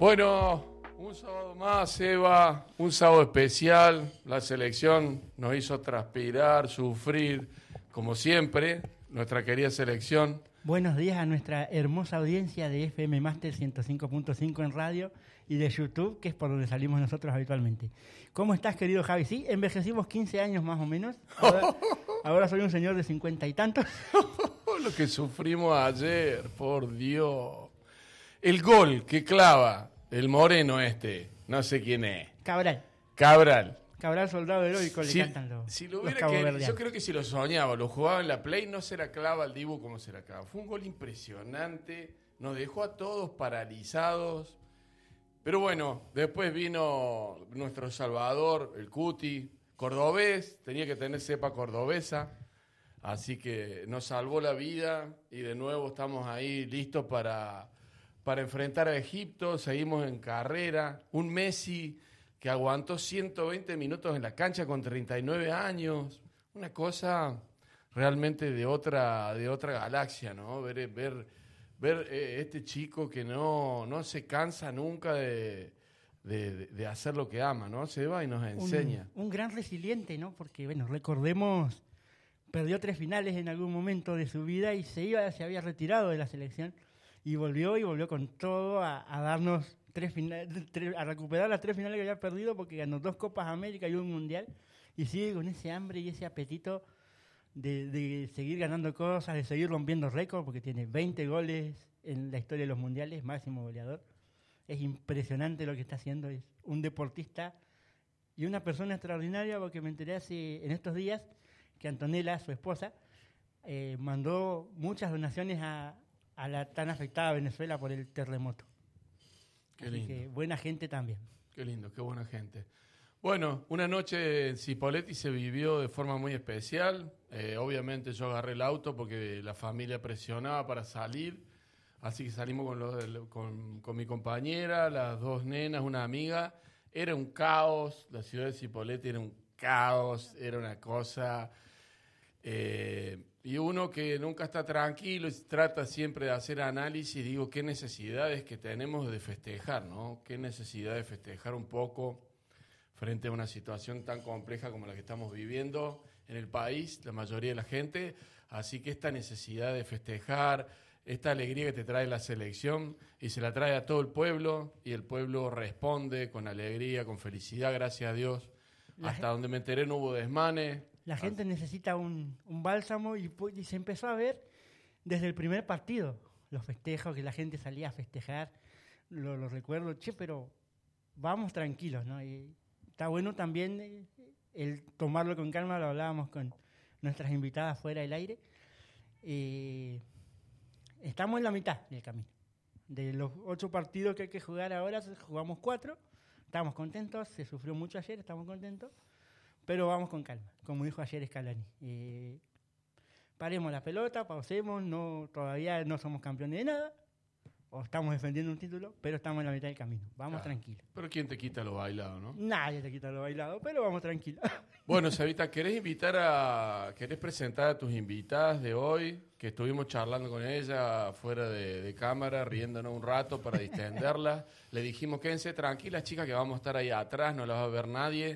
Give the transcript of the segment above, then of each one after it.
Bueno, un sábado más, Eva, un sábado especial. La selección nos hizo transpirar, sufrir, como siempre, nuestra querida selección. Buenos días a nuestra hermosa audiencia de FM Master 105.5 en radio y de YouTube, que es por donde salimos nosotros habitualmente. ¿Cómo estás, querido Javi? Sí, envejecimos 15 años más o menos. Ahora soy un señor de 50 y tantos. Lo que sufrimos ayer, por Dios. El gol que clava el moreno no sé quién es. Cabral, soldado heroico, le cantan los caboverdianos. Yo creo que si lo soñaba, lo jugaba en la Play, no se la clava al Dibu como se la clava. Fue un gol impresionante, nos dejó a todos paralizados. Pero bueno, después vino nuestro Salvador, el Cuti, cordobés, tenía que tener cepa cordobesa, así que nos salvó la vida y de nuevo estamos ahí listos para enfrentar a Egipto. Seguimos en carrera, un Messi que aguantó 120 minutos en la cancha con 39 años, una cosa realmente de otra galaxia, ¿no? Ver este chico que no se cansa nunca de hacer lo que ama, ¿no? Se va y nos enseña. Un gran resiliente, ¿no? Porque, bueno, recordemos, perdió 3 finales en algún momento de su vida y se había retirado de la selección y volvió con todo a darnos a recuperar las 3 finales que había perdido, porque ganó 2 Copas América y un Mundial, y sigue con ese hambre y ese apetito de seguir ganando cosas, de seguir rompiendo récords, porque tiene 20 goles en la historia de los mundiales, máximo goleador. Es impresionante lo que está haciendo, es un deportista y una persona extraordinaria, porque me enteré en estos días que Antonella, su esposa, mandó muchas donaciones a la tan afectada Venezuela por el terremoto. Qué lindo. Así que buena gente también. Qué lindo, qué buena gente. Bueno, una noche en Cipolletti se vivió de forma muy especial. Obviamente yo agarré el auto porque la familia presionaba para salir. Así que salimos con mi compañera, las 2 nenas, una amiga. Era un caos, la ciudad de Cipolletti era un caos, era una cosa... y uno que nunca está tranquilo y trata siempre de hacer análisis, digo, qué necesidades que tenemos de festejar, ¿no? Qué necesidad de festejar un poco frente a una situación tan compleja como la que estamos viviendo en el país, la mayoría de la gente. Así que esta necesidad de festejar, esta alegría que te trae la selección y se la trae a todo el pueblo, y el pueblo responde con alegría, con felicidad, gracias a Dios. Hasta donde me enteré no hubo desmanes. La gente necesita un bálsamo y se empezó a ver desde el primer partido, los festejos, que la gente salía a festejar, lo recuerdo, pero vamos tranquilos, ¿no? Y está bueno también el tomarlo con calma, lo hablábamos con nuestras invitadas fuera del aire. Estamos en la mitad del camino. De los 8 partidos que hay que jugar ahora, jugamos 4, estamos contentos, se sufrió mucho ayer, estamos contentos. Pero vamos con calma, como dijo ayer Scaloni. Paremos la pelota, pausemos, todavía no somos campeones de nada, o estamos defendiendo un título, pero estamos en la mitad del camino. Vamos tranquilos. Pero ¿quién te quita lo bailado, no? Nadie te quita lo bailado, pero vamos tranquilos. Bueno, Sabita, ¿querés presentar a tus invitadas de hoy? Que estuvimos charlando con ella fuera de cámara, riéndonos un rato para distenderla. Le dijimos, quédense tranquilas, chicas, que vamos a estar ahí atrás, no las va a ver nadie.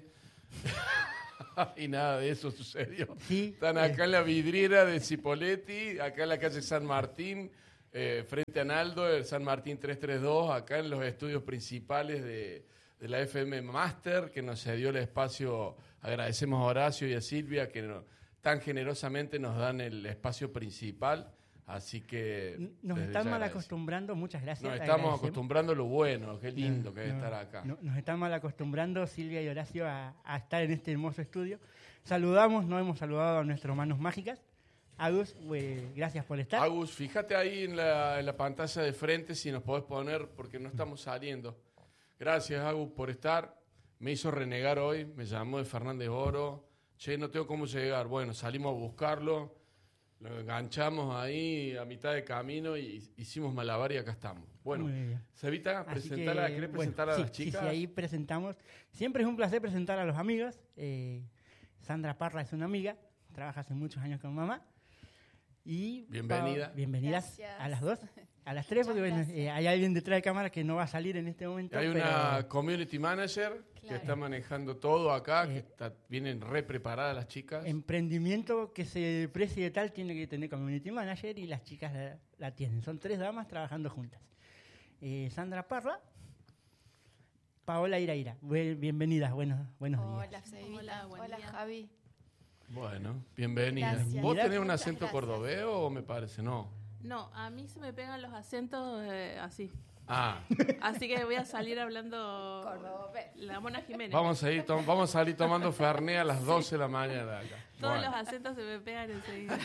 Y nada de eso sucedió. Sí, están acá en la vidriera de Cipolletti, acá en la calle San Martín, frente a Naldo, el San Martín 332, acá en los estudios principales de la FM Master, que nos cedió el espacio. Agradecemos a Horacio y a Silvia que tan generosamente nos dan el espacio principal. Así que nos están mal acostumbrando, muchas gracias. Nos estamos acostumbrando a lo bueno, qué lindo que es estar acá. Nos están mal acostumbrando, Silvia y Horacio, a estar en este hermoso estudio. No hemos saludado a nuestros manos mágicas. Agus, gracias por estar. Agus, fíjate ahí en la pantalla de frente si nos podés poner, porque no estamos saliendo. Gracias, Agus, por estar. Me hizo renegar hoy, me llamó de Fernández Oro. Che, no tengo cómo llegar. Bueno, salimos a buscarlo. Lo enganchamos ahí a mitad de camino y hicimos malabar y acá estamos. Bueno, Sabita, ¿querés presentar a las chicas? Sí, ahí presentamos. Siempre es un placer presentar a los amigos. Sandra Parra es una amiga, trabaja hace muchos años con mamá. Y bienvenidas Gracias. A las 2. A las 3, porque bueno, hay alguien detrás de cámara que no va a salir en este momento. Hay una community manager que está manejando todo acá, que vienen re preparadas las chicas. Emprendimiento que se precie tal tiene que tener community manager y las chicas la tienen. Son 3 damas trabajando juntas. Sandra Parra, Paola Iraira. Bienvenidas, buenos días. Hola, Cevita. Hola, Javi. Bueno, bienvenida. Gracias. ¿Vos tenés un Muchas acento gracias. cordobés o me parece no? No, a mí se me pegan los acentos así. Ah, Así que voy a salir hablando Cordobés. la Mona Jiménez. vamos a salir tomando Fernet a las 12 de la mañana acá. Todos Bueno. los acentos se me pegan enseguida.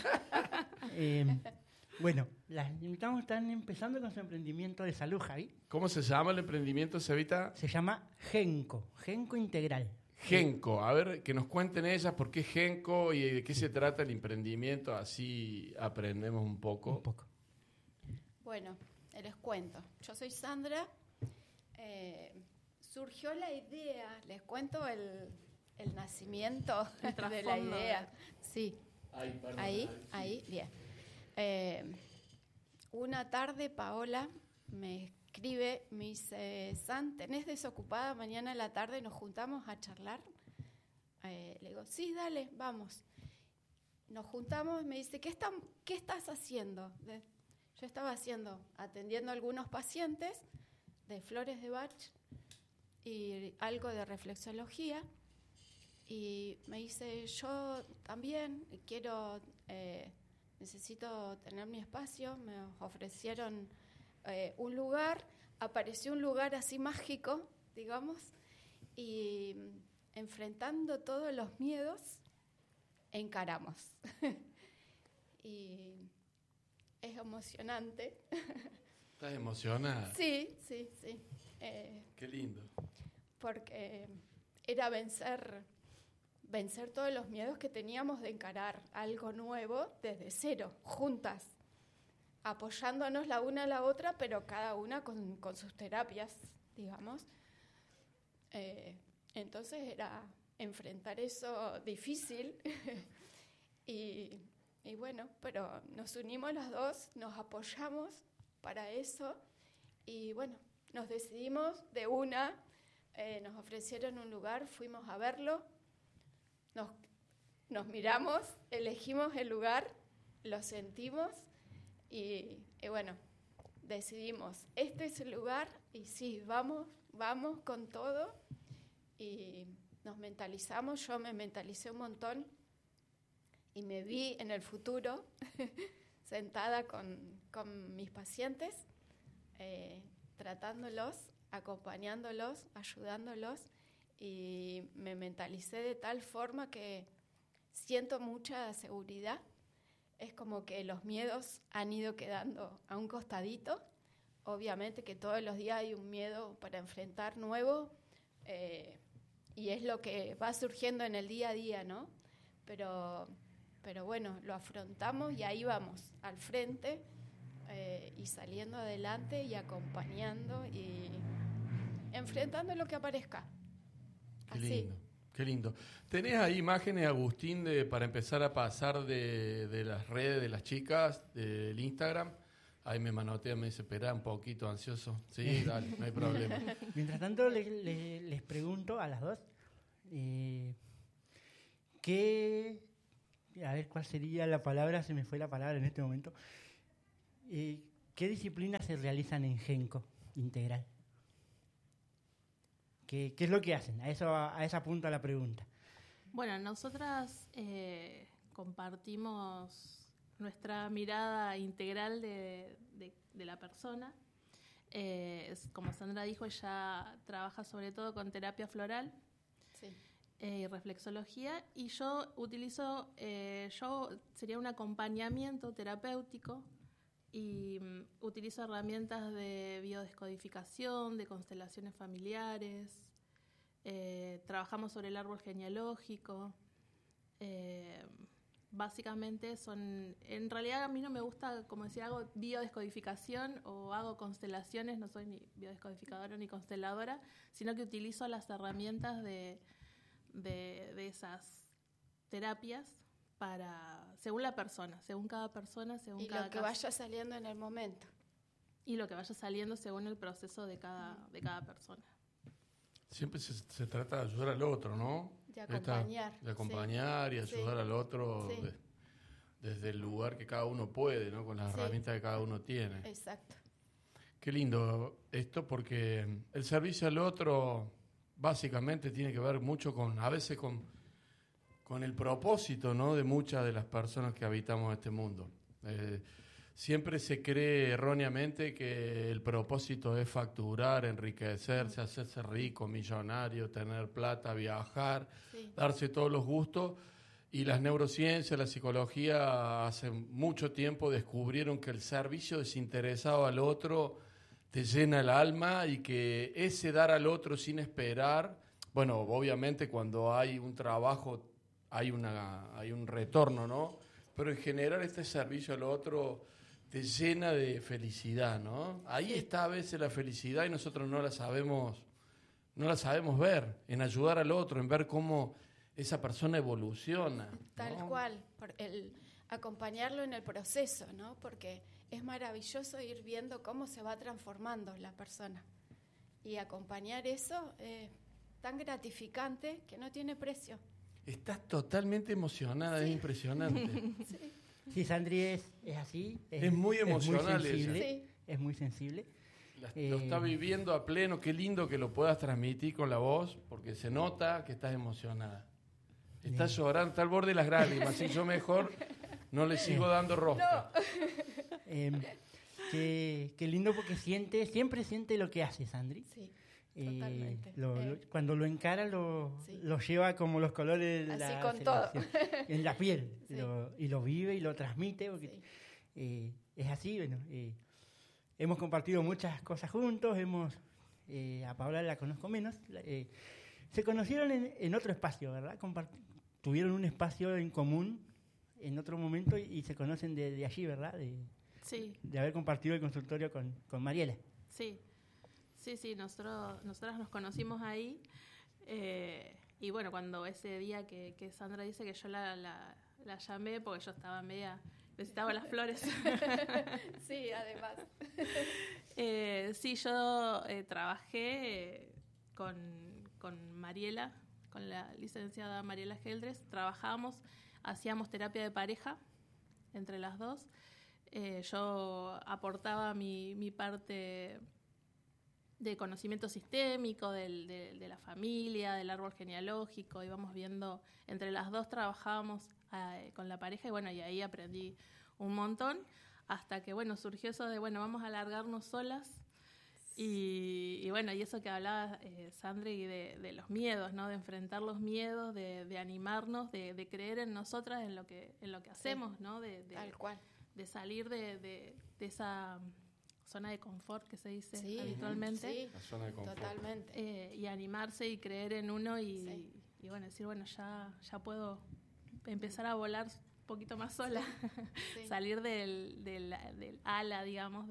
Bueno, las invitamos, están empezando con su emprendimiento de salud, Javi. ¿Cómo se llama el emprendimiento, Cevita? Se llama Genco Integral. Genco. A ver, que nos cuenten ellas por qué Genco y de qué se trata el emprendimiento, así aprendemos un poco. Un poco. Bueno, les cuento. Yo soy Sandra. Surgió la idea, les cuento el nacimiento El de la trasfondo. idea. Sí, ahí, bien. Una tarde Paola me escribe, me dice, San, ¿tenés desocupada mañana a la tarde? ¿Nos juntamos a charlar? Le digo, sí, dale, vamos. Nos juntamos, me dice, ¿qué estás haciendo? Yo estaba atendiendo a algunos pacientes de flores de Bach y algo de reflexología. Y me dice, yo también necesito tener mi espacio. Me ofrecieron un lugar, apareció un lugar así mágico, digamos, y enfrentando todos los miedos, encaramos. Y es emocionante. ¿Estás emocionada? Sí. Qué lindo. Porque era vencer todos los miedos que teníamos de encarar algo nuevo desde cero, juntas, apoyándonos la una a la otra, pero cada una con sus terapias, digamos. Entonces era enfrentar eso difícil y bueno, pero nos unimos las dos, nos apoyamos para eso y bueno, nos decidimos de una, nos ofrecieron un lugar, fuimos a verlo, nos miramos, elegimos el lugar, lo sentimos y bueno, decidimos, este es el lugar y sí, vamos con todo y nos mentalizamos, yo me mentalicé un montón y me vi en el futuro sentada con mis pacientes, tratándolos, acompañándolos, ayudándolos y me mentalicé de tal forma que siento mucha seguridad. Es como que los miedos han ido quedando a un costadito. Obviamente que todos los días hay un miedo para enfrentar nuevo y es lo que va surgiendo en el día a día, ¿no? Pero bueno, lo afrontamos y ahí vamos, al frente y saliendo adelante y acompañando y enfrentando lo que aparezca. Qué Así. lindo, qué lindo. ¿Tenés ahí imágenes, Agustín, para empezar a pasar de las redes de las chicas, del Instagram? Ahí me manotea, me dice, espera un poquito, ansioso. Sí, dale, no hay problema. Mientras tanto, les pregunto a las dos, a ver cuál sería la palabra, se me fue la palabra en este momento. ¿Qué disciplinas se realizan en Genco Integral? ¿Qué es lo que hacen? A esa apunta la pregunta. Bueno, nosotras compartimos nuestra mirada integral de la persona. Como Sandra dijo, ella trabaja sobre todo con terapia floral Sí. y reflexología, y yo utilizo, sería un acompañamiento terapéutico y utilizo herramientas de biodescodificación, de constelaciones familiares, trabajamos sobre el árbol genealógico. Básicamente en realidad a mí no me gusta, como decir, hago biodescodificación o hago constelaciones, no soy ni biodescodificadora ni consteladora, sino que utilizo las herramientas de esas terapias según la persona, según cada persona, según Y cada lo que caso. vaya saliendo en el momento. y lo que vaya saliendo según el proceso de cada persona. Siempre se trata de ayudar al otro, ¿no? De acompañar. De acompañar y ayudar al otro desde el lugar que cada uno puede, ¿no? Con las herramientas que cada uno tiene. Exacto. Qué lindo esto, porque el servicio al otro básicamente tiene que ver mucho a veces con el propósito, ¿no? De muchas de las personas que habitamos este mundo. Siempre se cree erróneamente que el propósito es facturar, enriquecerse, hacerse rico, millonario, tener plata, viajar, darse todos los gustos. Y las neurociencias, la psicología, hace mucho tiempo descubrieron que el servicio desinteresado al otro te llena el alma y que ese dar al otro sin esperar, bueno, obviamente cuando hay un trabajo hay un retorno, ¿no? Pero en general este servicio al otro te llena de felicidad, ¿no? Ahí está a veces la felicidad y nosotros no la sabemos ver, en ayudar al otro, en ver cómo esa persona evoluciona, ¿no? Tal cual, por el acompañarlo en el proceso, ¿no? Porque es maravilloso ir viendo cómo se va transformando la persona. Y acompañar eso es tan gratificante que no tiene precio. Estás totalmente emocionada, es impresionante. Sí, Sandri es así. Es muy emocional ella. Es muy sensible. Lo está viviendo a pleno. Qué lindo que lo puedas transmitir con la voz, porque se nota que estás emocionada. Estás llorando, está al borde de las lágrimas. Y yo mejor no le sigo dando rosca. No. Qué lindo, porque siempre siente lo que hace Sandri. Sí. Totalmente. Cuando lo encara lo lleva como los colores de así la con todo. en la piel, Sí. y lo vive y lo transmite, porque es así. Bueno, hemos compartido muchas cosas juntos, a Paola la conozco menos, se conocieron en otro espacio, ¿verdad? Tuvieron un espacio en común en otro momento y se conocen de allí, ¿verdad? De haber compartido el consultorio con Mariela. Sí, nosotras nos conocimos ahí, y bueno, cuando ese día que Sandra dice que yo la llamé, porque yo estaba necesitaba las flores. Sí, además. Yo trabajé con Mariela, con la licenciada Mariela Geldres, hacíamos terapia de pareja entre las dos. Yo aportaba mi parte de conocimiento sistémico de la familia, del árbol genealógico, íbamos viendo, entre las dos trabajábamos con la pareja y bueno, y ahí aprendí un montón, hasta que bueno, surgió eso de bueno, vamos a largarnos solas y bueno, y eso que hablaba Sandri de los miedos, ¿no? De enfrentar los miedos, de animarnos, de creer en nosotras, en lo que hacemos, ¿no? Tal cual. De salir de esa zona de confort que se dice habitualmente. Sí, la zona de confort. Totalmente. Y animarse y creer en uno y bueno, decir, bueno, ya puedo empezar a volar un poquito más sola. Sí. Salir del ala, digamos,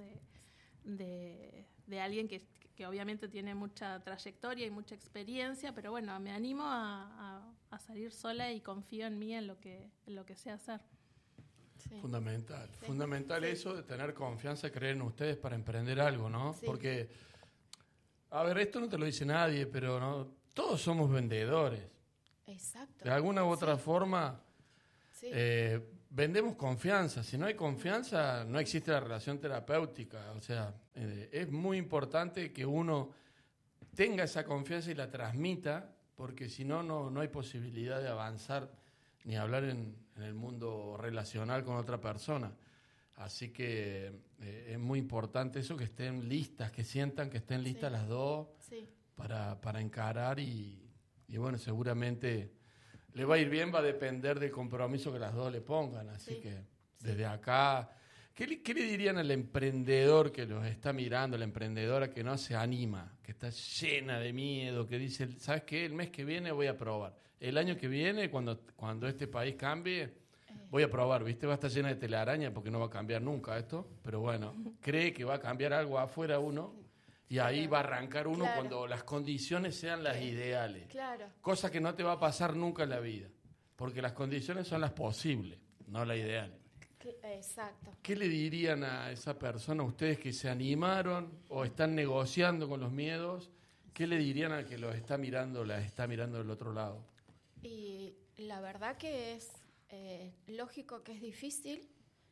de alguien que obviamente tiene mucha trayectoria y mucha experiencia, pero bueno, me animo a salir sola y confío en mí, en lo que sé hacer. Sí. Fundamental eso de tener confianza, creer en ustedes para emprender algo, ¿no? Sí. Porque, a ver, esto no te lo dice nadie, pero no, todos somos vendedores. Exacto. De alguna u otra forma, vendemos confianza. Si no hay confianza, no existe la relación terapéutica. O sea, es muy importante que uno tenga esa confianza y la transmita, porque si no, no hay posibilidad de avanzar ni hablar en el mundo relacional con otra persona. Así que es muy importante eso, que estén listas, que sientan que estén listas las dos para encarar y bueno, seguramente le va a ir bien, va a depender del compromiso que las dos le pongan. Así que desde acá, ¿qué le dirían al emprendedor que los está mirando, la emprendedora que no se anima, que está llena de miedo, que dice, ¿sabes qué? El mes que viene voy a probar. El año que viene, cuando este país cambie, voy a probar, ¿viste? Va a estar llena de telaraña porque no va a cambiar nunca esto, pero bueno, cree que va a cambiar algo afuera uno y ahí va a arrancar uno cuando las condiciones sean las ideales. Claro. Cosa que no te va a pasar nunca en la vida, porque las condiciones son las posibles, no las ideales. Exacto. ¿Qué le dirían a esa persona, ustedes que se animaron o están negociando con los miedos? ¿Qué le dirían al que los está mirando, la está mirando del otro lado? Y la verdad que es lógico que es difícil.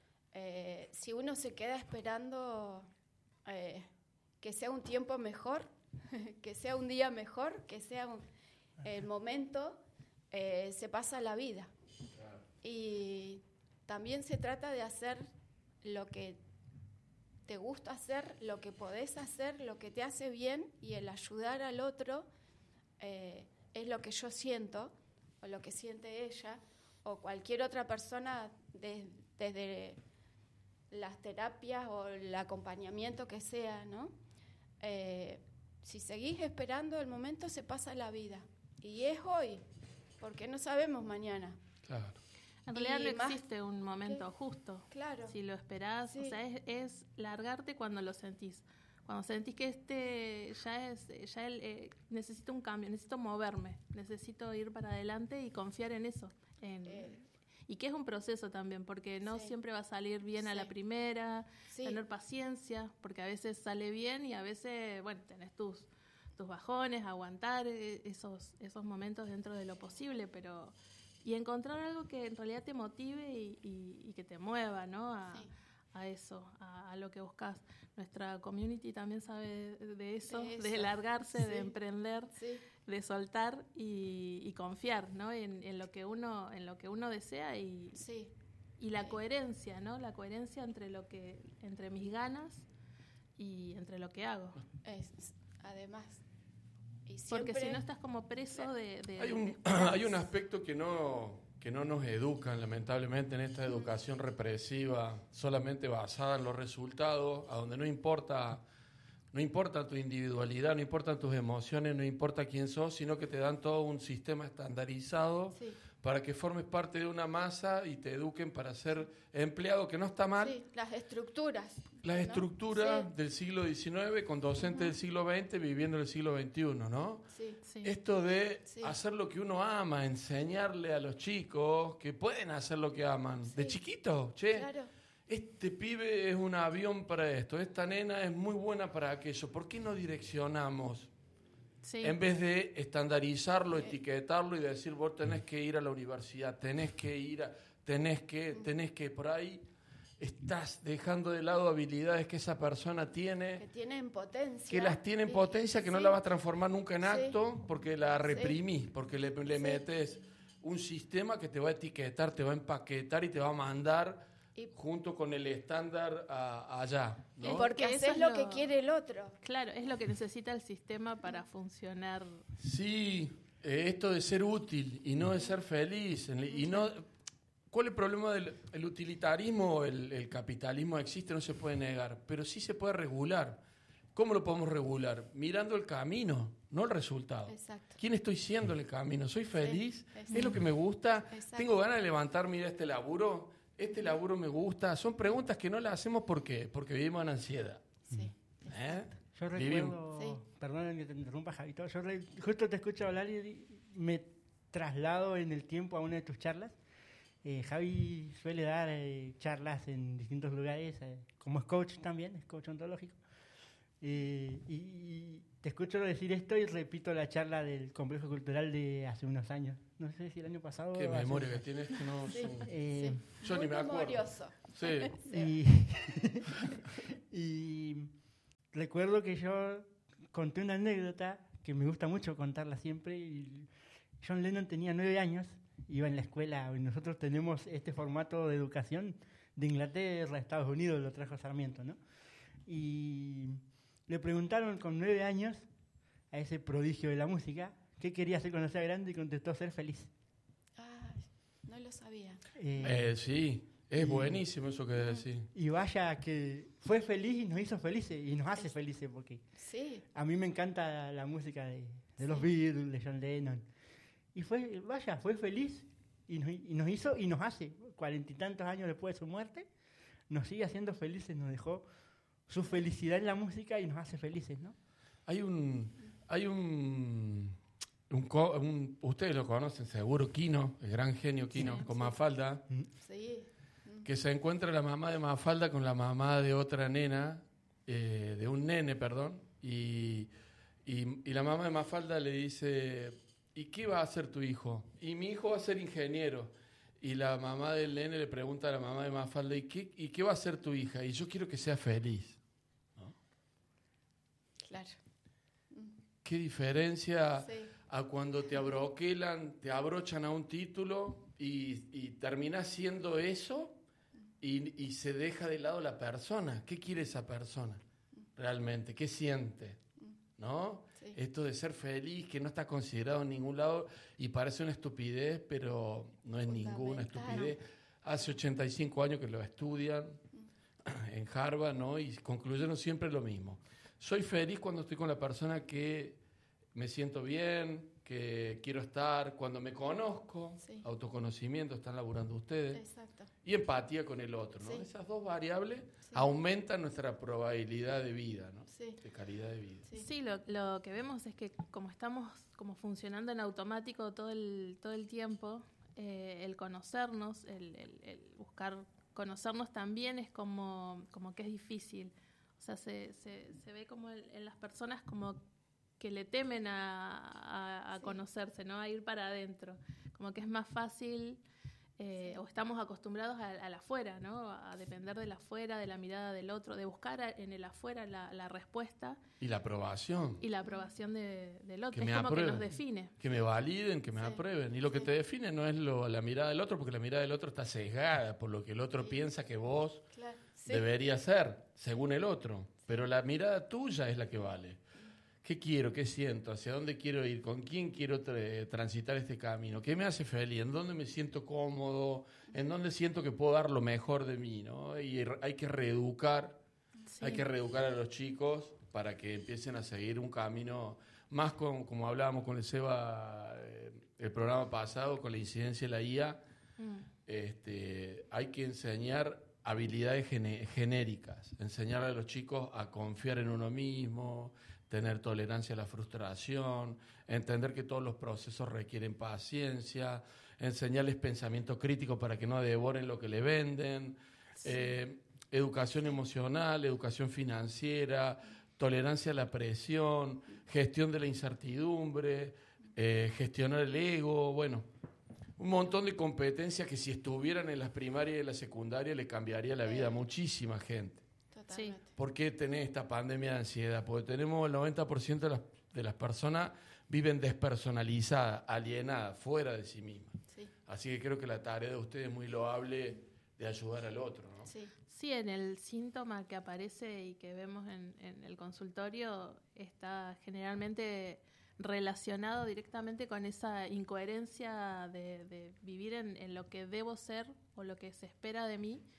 Si uno se queda esperando que sea un tiempo mejor, que sea un día mejor, que sea el momento, se pasa la vida. Claro. Y también se trata de hacer lo que te gusta hacer, lo que podés hacer, lo que te hace bien, y el ayudar al otro es lo que yo siento, o lo que siente ella, o cualquier otra persona desde las terapias o el acompañamiento que sea, ¿no? Si seguís esperando el momento, se pasa la vida. Y es hoy, porque no sabemos mañana. Claro. En realidad no existe un momento justo. Claro. Si lo esperás, Sí. o sea, es largarte cuando lo sentís. Cuando sentís que necesito un cambio, necesito moverme, necesito ir para adelante y confiar en eso. Y que es un proceso también, porque no siempre va a salir bien a la primera, tener paciencia, porque a veces sale bien y a veces, bueno, tenés tus bajones, aguantar esos momentos dentro de lo posible, pero y encontrar algo que en realidad te motive y que te mueva, ¿no? A eso, a lo que buscas. Nuestra community también sabe de eso. De largarse, de emprender, de soltar y confiar, ¿no? En lo que uno desea y la coherencia, ¿no? La coherencia entre mis ganas y entre lo que hago. Además. Y porque si no estás como preso de hay un aspecto que no nos educan, lamentablemente, en esta educación represiva, solamente basada en los resultados, a donde no importa tu individualidad, no importan tus emociones, no importa quién sos, sino que te dan todo un sistema estandarizado para que formes parte de una masa y te eduquen para ser empleado, que no está mal. Sí, las estructuras. Las estructuras del siglo XIX con docentes del siglo XX viviendo en el siglo XXI, ¿no? Sí. Esto de hacer lo que uno ama, enseñarle a los chicos que pueden hacer lo que aman. De chiquito, Claro. Este pibe es un avión para esto, esta nena es muy buena para aquello. ¿Por qué no direccionamos? En vez de estandarizarlo, etiquetarlo y decir, vos tenés que ir a la universidad, tenés que, por ahí estás dejando de lado habilidades que esa persona tiene. Que tiene en potencia. Que las tiene en potencia, que no la vas a transformar nunca en acto, porque la reprimís, porque le metes un sistema que te va a etiquetar, te va a empaquetar y te va a mandar junto con el estándar allá, ¿no? Porque haces lo que quiere el otro. Claro, es lo que necesita el sistema para funcionar. Sí, esto de ser útil y no de ser feliz. Y no, ¿cuál es el problema del utilitarismo? El capitalismo existe, no se puede negar, pero sí se puede regular. ¿Cómo lo podemos regular? Mirando el camino, no el resultado. Exacto. ¿Quién estoy siendo en el camino? ¿Soy feliz? ¿Es lo que me gusta? Exacto. ¿Tengo ganas de levantarme y ir a este laburo? ¿Este laburo me gusta? Son preguntas que no las hacemos porque vivimos en ansiedad. Sí. Yo recuerdo, perdón que te interrumpa, Javito, yo justo te escucho hablar y me traslado en el tiempo a una de tus charlas. Javi suele dar charlas en distintos lugares, como es coach también, es coach ontológico. Y te escucho decir esto y repito la charla del complejo cultural de hace unos años. No sé si el año pasado. Qué memoria que tienes. Que no, yo muy ni me acuerdo. memorioso. Sí. Y recuerdo que yo conté una anécdota que me gusta mucho contarla siempre. Y John Lennon tenía 9 años, iba en la escuela. Y nosotros tenemos este formato de educación de Inglaterra a Estados Unidos, lo trajo Sarmiento, ¿no? Y le preguntaron con 9 años a ese prodigio de la música qué quería hacer cuando sea grande y contestó ser feliz. No lo sabía. Sí, es buenísimo eso que decís. Y vaya que fue feliz y nos hizo felices y nos hace felices porque a mí me encanta la música de los Beatles, de John Lennon. Y fue feliz y nos hizo y nos hace, 40 y tantos años después de su muerte, nos sigue haciendo felices, nos dejó su felicidad en la música y nos hace felices, ¿no? Hay ustedes lo conocen seguro, Quino, el gran genio Quino, con Mafalda, que se encuentra la mamá de Mafalda con la mamá de otra nena, de un nene, perdón, y la mamá de Mafalda le dice, ¿y qué va a hacer tu hijo? Y mi hijo va a ser ingeniero. Y la mamá del nene le pregunta a la mamá de Mafalda, ¿y qué va a hacer tu hija? Y yo quiero que sea feliz. ¿No? Claro. ¿Qué diferencia Sí. a cuando te abroquelan, te abrochan a un título y terminás siendo eso y se deja de lado la persona? ¿Qué quiere esa persona realmente? ¿Qué siente? ¿No? Sí. Esto de ser feliz, que no está considerado en ningún lado y parece una estupidez, pero no es ninguna estupidez. Hace 85 años que lo estudian en Harvard, ¿no? Y concluyeron siempre lo mismo. Soy feliz cuando estoy con la persona que me siento bien, que quiero estar, cuando me conozco, Sí. autoconocimiento, están laburando ustedes, Exacto. y empatía con el otro, ¿no? Sí. Esas dos variables Sí. aumentan nuestra probabilidad de vida, ¿no? Sí. De calidad de vida. Sí. Sí, lo que vemos es que como estamos como funcionando en automático todo el tiempo, el conocernos, el buscar conocernos también es como que es difícil. O sea, se ve como en las personas como que le temen a Sí. conocerse, ¿no? A ir para adentro. Como que es más fácil, o estamos acostumbrados al afuera, ¿no? A depender del afuera, de la mirada del otro, de buscar en el afuera la respuesta Y la aprobación, y la aprobación del otro. Que Es me como aprueben. que nos define. que me validen, que me Sí. aprueben. Y lo que Sí. te define no es la mirada del otro, porque la mirada del otro está sesgada por lo que el otro Sí. piensa que vos Claro. Sí. debería ser, según el otro. Pero la mirada tuya es la que vale. ¿Qué quiero? ¿Qué siento? ¿Hacia dónde quiero ir? ¿Con quién quiero transitar este camino? ¿Qué me hace feliz? ¿En dónde me siento cómodo? ¿En dónde siento que puedo dar lo mejor de mí? ¿No? Y hay que reeducar, Sí. hay que reeducar a los chicos para que empiecen a seguir un camino más como hablábamos con el Seba el programa pasado, con la incidencia de la IA. Hay que enseñar habilidades genéricas, enseñarle a los chicos a confiar en uno mismo, tener tolerancia a la frustración, entender que todos los procesos requieren paciencia, enseñarles pensamiento crítico para que no devoren lo que le venden, educación emocional, educación financiera, tolerancia a la presión, gestión de la incertidumbre, gestionar el ego, bueno, un montón de competencias que si estuvieran en las primarias y en la secundaria le cambiaría la vida a muchísima gente. Totalmente. ¿Por qué tenés esta pandemia de ansiedad? Porque tenemos el 90% de las personas viven despersonalizadas, alienadas, fuera de sí mismas. Sí. Así que creo que la tarea de ustedes es muy loable de ayudar al otro, ¿no? Sí. Sí, en el síntoma que aparece y que vemos en el consultorio está generalmente relacionado directamente con esa incoherencia de vivir en lo que debo ser o lo que se espera de mí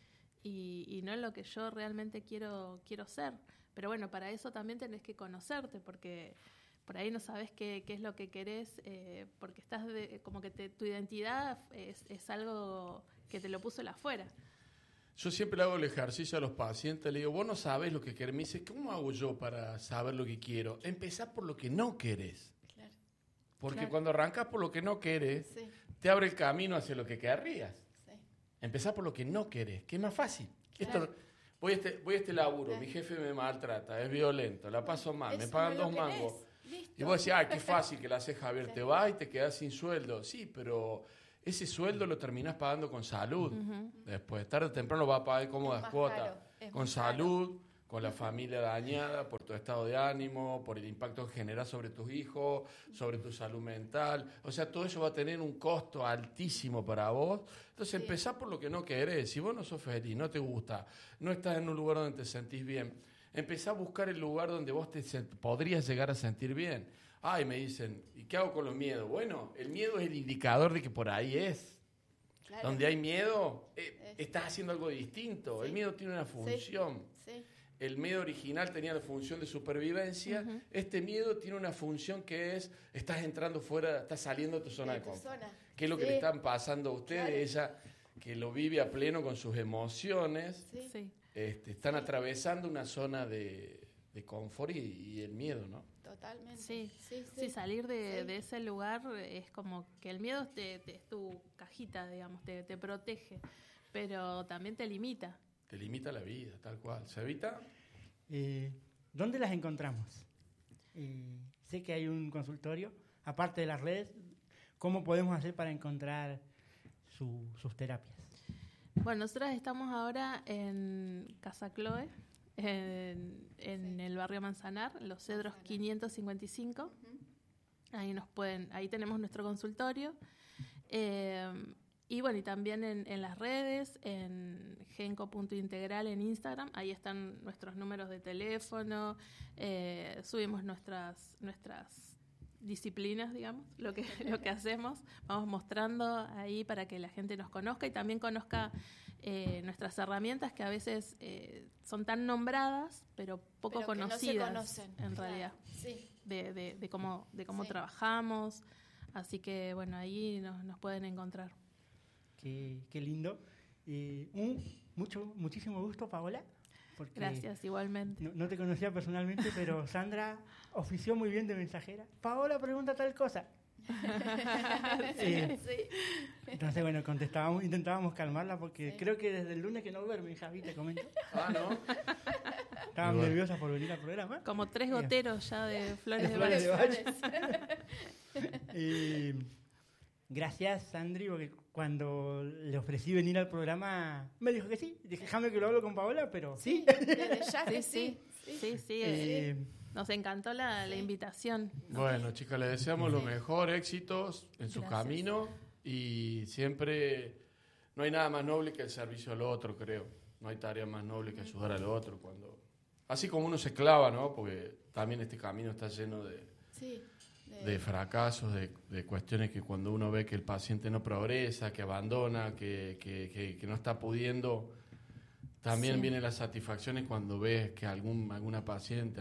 y no en lo que yo realmente quiero ser. Pero bueno, para eso también tenés que conocerte, porque por ahí no sabes qué es lo que querés, porque estás como que tu identidad es algo que te lo puso el afuera. Yo siempre le hago el ejercicio a los pacientes, le digo, vos no sabés lo que querés. Me dice, ¿cómo hago yo para saber lo que quiero? Empezá por lo que no querés. Claro. Porque Claro. cuando arrancas por lo que no querés, Sí. te abre el camino hacia lo que querrías. Sí. Empezá por lo que no querés, que es más fácil. Claro. Esto, voy a este laburo, Claro. mi jefe me maltrata, es violento, la paso mal, me Eso pagan no lo 2 mangos. querés. Listo. Y vos decís, ay, qué fácil que la haces, Javier, Sí. te vas y te quedás sin sueldo. Sí, pero ese sueldo lo terminás pagando con salud. Después, tarde o temprano lo vas a pagar cómodas Es más cuotas. caro, es Con más caro. salud, con la familia dañada, por tu estado de ánimo, por el impacto que generás sobre tus hijos, sobre tu salud mental. O sea, todo eso va a tener un costo altísimo para vos. Entonces, Sí. empezá por lo que no querés. Si vos no sos feliz, no te gusta, no estás en un lugar donde te sentís bien, empezá a buscar el lugar donde vos podrías llegar a sentir bien. Ay, me dicen, ¿y qué hago con los miedos? Bueno, el miedo es el indicador de que por ahí es. Claro. Donde hay miedo, estás haciendo algo distinto. Sí. El miedo tiene una función. Sí. El miedo original tenía la función de supervivencia. Este miedo tiene una función que es, estás entrando fuera, estás saliendo de tu zona de tu confort. zona. ¿Qué es lo que Sí. le están pasando a ustedes? Claro. Ella que lo vive a pleno con sus emociones, Sí. Sí. están atravesando una zona de confort y el miedo, ¿no? Totalmente. Sí. Sí, Sí, salir de Sí. ese lugar es como que el miedo es tu cajita, digamos, te protege. pero también te limita. Te limita la vida, tal cual. ¿Cevita? ¿Dónde las encontramos? Sé que hay un consultorio, aparte de las redes, ¿cómo podemos hacer para encontrar sus terapias? Bueno, nosotras estamos ahora en Casa Chloe, en el barrio Manzanar, Los Cedros 555. Ahí tenemos nuestro consultorio. Y bueno, y también en las redes, en genco.integral en Instagram, ahí están nuestros números de teléfono, subimos nuestras disciplinas, digamos, lo que hacemos, vamos mostrando ahí para que la gente nos conozca y también conozca nuestras herramientas que a veces son tan nombradas, pero poco conocidas, no se conocen, en realidad, sí. de cómo Sí. trabajamos. Así que bueno, ahí nos pueden encontrar. Qué lindo. Muchísimo gusto, Paola. Porque Gracias, igualmente. no te conocía personalmente, pero Sandra ofició muy bien de mensajera. Paola pregunta tal cosa. Sí. Entonces, bueno, intentábamos calmarla porque creo que desde el lunes que no duerme, Javi, te comento. Ah, ¿no? Estaban Bueno. nerviosas por venir al programa. Como 3 Bien. goteros ya de flores de Flores Bach. de Bach. Gracias, Sandri, porque cuando le ofrecí venir al programa me dijo que sí. Dije, déjame que lo hablo con Paola, pero sí. Desde ya que Sí. Nos encantó la invitación. Bueno, chicas, les deseamos lo mejor, éxitos en su Gracias. camino y siempre no hay nada más noble que el servicio al otro, creo. No hay tarea más noble que ayudar al otro. Así como uno se clava, ¿no? Porque también este camino está lleno de fracasos, de cuestiones que cuando uno ve que el paciente no progresa, que abandona, que no está pudiendo, también vienen las satisfacciones cuando ves que algún paciente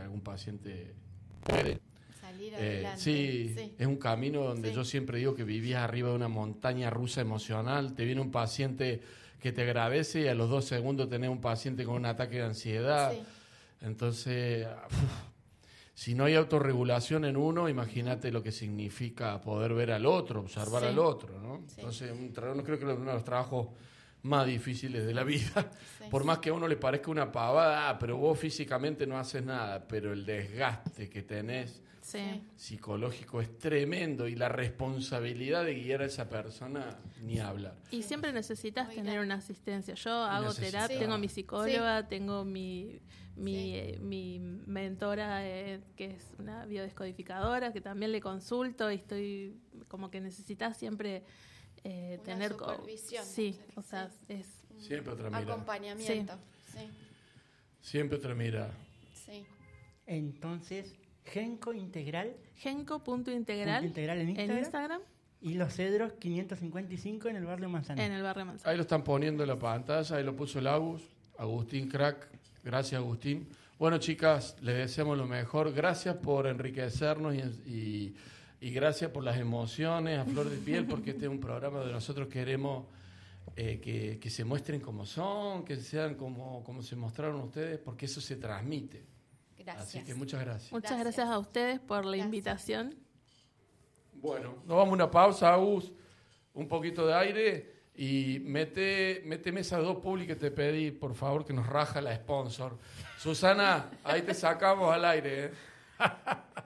puede. salir adelante. Sí, es un camino donde yo siempre digo que vivías arriba de una montaña rusa emocional, te viene un paciente que te agradece y a los 2 segundos tenés un paciente con un ataque de ansiedad. Sí. Entonces, si no hay autorregulación en uno, imagínate lo que significa poder ver al otro, observar Sí. al otro, ¿no? Sí. Entonces, no creo que es uno de los trabajos más difíciles de la vida. Sí. Por más que a uno le parezca una pavada, pero vos físicamente no haces nada, pero el desgaste que tenés Sí. psicológico es tremendo y la responsabilidad de guiar a esa persona, ni hablar. Y siempre necesitas Muy tener grande. una asistencia. Yo hago necesitas. terapia, Sí. tengo mi psicóloga, tengo mi Sí. mi mentora, que es una biodescodificadora, que también le consulto y estoy como que necesitas siempre tener supervisión. Sí, o sea, es Siempre otra mirada. Acompañamiento. Sí. Siempre otra mirada. Sí. Entonces, Genco Integral genco.integral Integral en en Instagram, y Los Cedros 555 en el barrio Manzana. en el barrio Manzana. Ahí lo están poniendo en la pantalla, ahí lo puso el Agustín Crack. Gracias, Agustín. Bueno, chicas, les deseamos lo mejor. Gracias por enriquecernos y gracias por las emociones a flor de piel, porque este es un programa donde nosotros queremos que se muestren como son, que sean como se mostraron ustedes, porque eso se transmite. Gracias. Así que muchas gracias. Muchas Gracias. gracias a ustedes por la Gracias. invitación. Bueno, nos vamos a una pausa, Agus, un poquito de aire y méteme esas 2 publi que te pedí, por favor, que nos raja la sponsor. Susana, ahí te sacamos al aire, ¿eh?